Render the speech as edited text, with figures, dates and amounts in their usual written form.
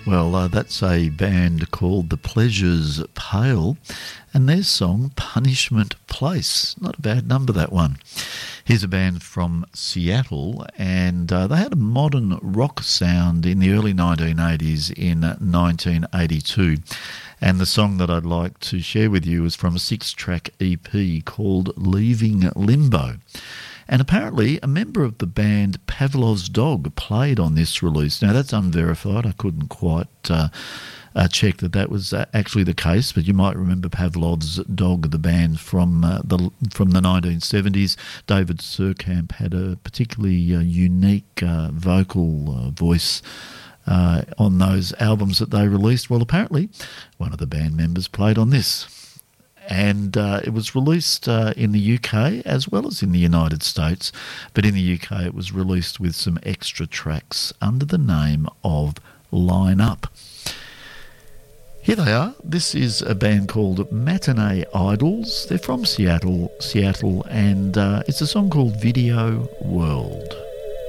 Well, that's a band called The Pleasures Pale, and their song Punishment Place. Not a bad number, that one. Here's a band from Seattle, and they had a modern rock sound in the early 1980s in 1982. And the song that I'd like to share with you is from a 6-track EP called Leaving Limbo. And apparently a member of the band Pavlov's Dog played on this release. Now, that's unverified. I couldn't quite check that was actually the case, but you might remember Pavlov's Dog, the band from the 1970s. David Surkamp had a particularly unique vocal voice on those albums that they released. Well, apparently one of the band members played on this. And it was released in the UK as well as in the United States. But in the UK it was released with some extra tracks under the name of Line Up. Here they are. This is a band called Matinee Idols. They're from Seattle, and it's a song called Video World.